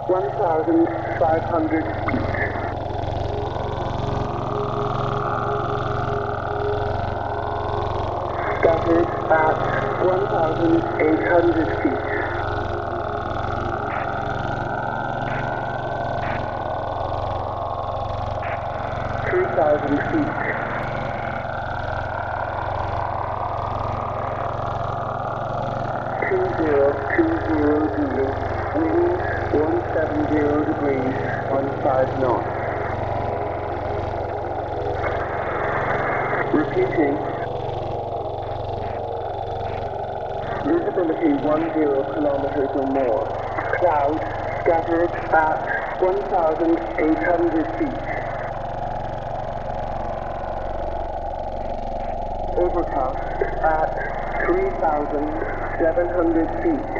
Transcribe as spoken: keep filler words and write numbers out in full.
one thousand five hundred feet. Scattered at one thousand eight hundred feet. three thousand feet. two zero two zero Zulu, wind one seventy degrees, one five knots. Repeating. Visibility one zero kilometers or more. Cloud scattered at one thousand eight hundred feet. Overcast at three thousand seven hundred feet.